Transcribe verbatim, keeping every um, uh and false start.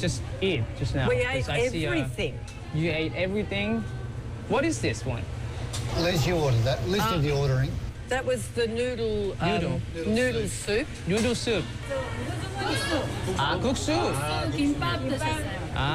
just eat just now? We 'Cause ate I see, uh, everything. you ate everything. What is this one? Liz, you ordered that. Liz did the ordering. That was the noodle, um, Noodle. noodle soup. Noodle soup. 아, 국수. 김밥 드셨어요. 아.